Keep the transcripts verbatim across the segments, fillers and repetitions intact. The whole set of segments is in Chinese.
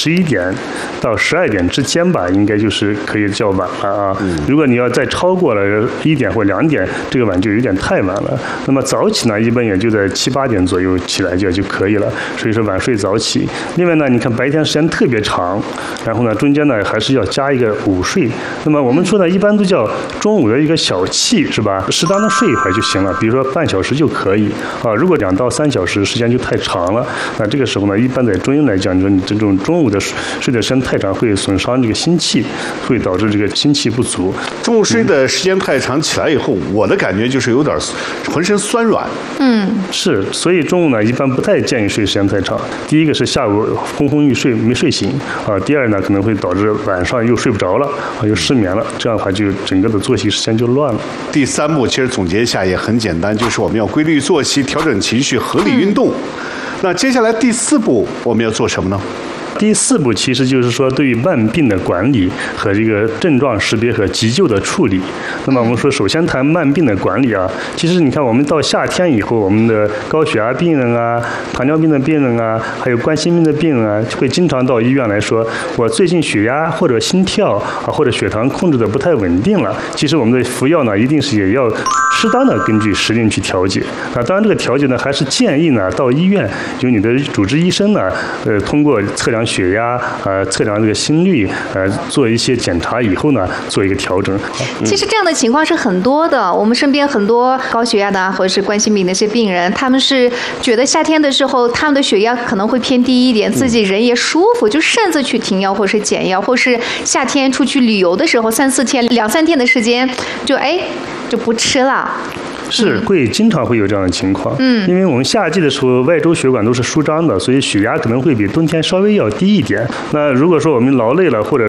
十一点到十二点之间吧，应该就是可以叫晚了啊。如果你要再超过了一点或两点，这个晚就有点太晚了。那么早起呢，一般也就在七八点左右起来就就可以了。所以说晚睡早起。另外呢，你看白天时间特别长，然后呢中间呢还是要加一个午睡。那么我们说呢，一般都叫中午的一个小憩，是吧？适当的睡一会儿就行了，比如说半小时就可以啊。如果两到三小时时间就太长了，那这个时候呢，一般在中医来讲，你说你这种中午的睡的时间太长，会损伤这个心气，会导致这个心气不足。 中午睡的时间太长，起来以后，我的感觉就是有点浑身酸软。嗯， 是，所以中午呢，一般不太建议睡时间太长。第一个是下午昏昏欲睡没睡醒啊，第二呢可能会导致晚上又睡不着了啊，又失眠了，这样的话就整个的作息时间就乱了。 第三步其实总结一下也很简单，就是我们要规律作息，调整情绪，合理运动。嗯、那接下来第四步我们要做什么呢？ 第四步其实就是说对于慢病的管理和这个症状识别和急救的处理。那么我们说首先谈慢病的管理啊，其实你看我们到夏天以后，我们的高血压病人啊、糖尿病的病人啊，还有冠心病的病人啊，会经常到医院来说，我最近血压或者心跳啊或者血糖控制的不太稳定了。其实我们的服药呢，一定是也要适当的根据时令去调节啊。当然这个调节呢，还是建议呢到医院由你的主治医生呢，呃通过测量血压，呃，测量这个心率，呃，做一些检查以后呢，做一个调整。 嗯、其实这样的情况是很多的，我们身边很多高血压的或者是冠心病的一些病人，他们是觉得夏天的时候，他们的血压可能会偏低一点，自己人也舒服，就擅自去停药或是减药，或是夏天出去旅游的时候，三四天、两三天的时间，就哎就不吃了。 是会经常会有这样的情况，嗯，因为我们夏季的时候外周血管都是舒张的，所以血压可能会比冬天稍微要低一点。那如果说我们劳累了或者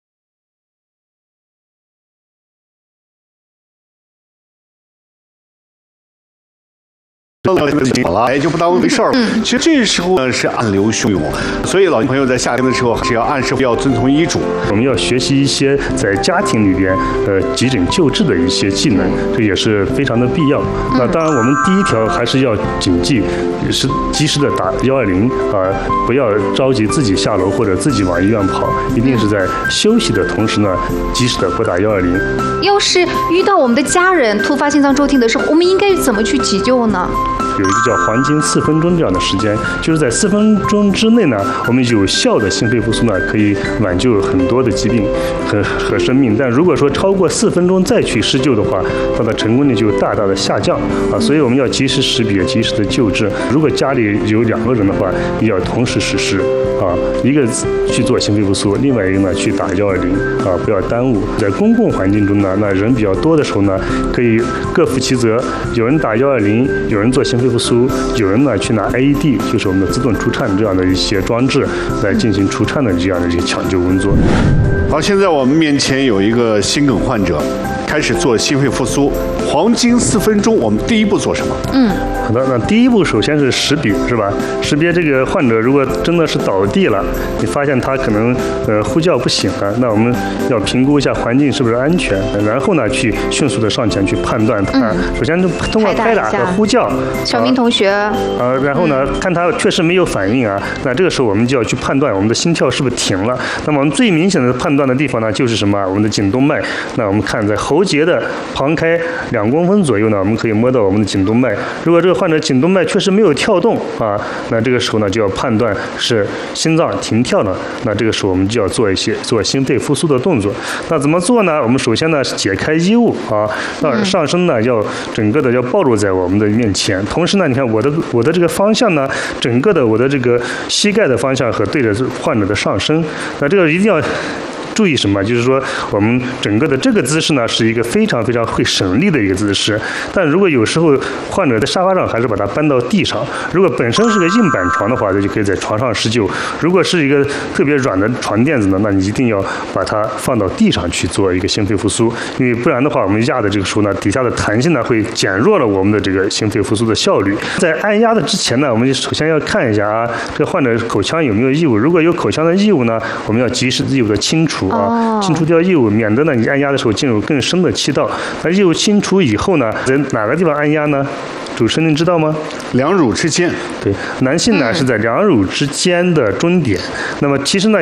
好了，哎，就不当回事儿。其实这时候呢是暗流汹涌，所以老朋友在夏天的时候还是要按时要遵从医嘱。 我们要学习一些在家庭里边呃急诊救治的一些技能，这也是非常的必要。那当然，我们第一条还是要谨记，是及时的打幺二零啊，不要着急自己下楼或者自己往医院跑，一定是在休息的同时呢，及时的拨打幺二零。 要是遇到我们的家人突发心脏骤停的时候，我们应该怎么去急救呢？ 有一个叫黄金四分钟这样的时间，就是在四分钟之内呢，我们有效的心肺复苏呢，可以挽救很多的疾病和和生命。但如果说超过四分钟再去施救的话，它的成功率就大大的下降啊。所以我们要及时识别，及时的救治。如果家里有两个人的话，也要同时实施啊，一个去做心肺复苏，另外一个呢去打幺二零啊，不要耽误。在公共环境中呢，那人比较多的时候呢，可以各负其责，有人打幺二零，有人做心肺复苏，有人呢去拿 A E D， 就是我们的自动除颤这样的一些装置来进行除颤的这样的一些抢救工作。 好，现在我们面前有一个心梗患者，开始做心肺复苏，黄金四分钟，我们第一步做什么？ 嗯， 好的，那第一步首先是识别，是吧？识别这个患者如果真的是倒地了，你发现他可能呃呼叫不醒了，那我们要评估一下环境是不是安全，然后呢去迅速的上前去判断他。嗯、首先通过拍打和呼叫， 小明同学， 啊，呃、然后呢、嗯、看他确实没有反应啊，那这个时候我们就要去判断我们的心跳是不是停了。那么我们最明显的判断的地方呢，就是什么？我们的颈动脉。那我们看在喉结的旁开两公分左右呢，我们可以摸到我们的颈动脉。如果这个患者颈动脉确实没有跳动啊，那这个时候呢就要判断是心脏停跳了。那这个时候我们就要做一些做心肺复苏的动作。那怎么做呢？我们首先呢是解开衣物啊，那上身呢要整个的要暴露在我们的面前。同时呢，你看我的我的这个方向呢，整个的我的这个膝盖的方向和对着患者的上身。那这个一定要注意什么？就是说，我们整个的这个姿势呢，是一个非常非常会省力的一个姿势。但如果有时候患者在沙发上，还是把它搬到地上。如果本身是个硬板床的话，那就可以在床上施救。如果是一个特别软的床垫子呢，那你一定要把它放到地上去做一个心肺复苏，因为不然的话，我们压的这个时候呢，底下的弹性呢会减弱了我们的这个心肺复苏的效率。在按压的之前呢，我们就首先要看一下啊，这个患者口腔有没有异物。如果有口腔的异物呢，我们要及时异物的清除。啊，清除掉异物，免得呢你按压的时候进入更深的气道。那异物清除以后呢，在哪个地方按压呢？主持人您知道吗？ 两乳之间。 对，男性呢是在两乳之间的中点。那么其实呢。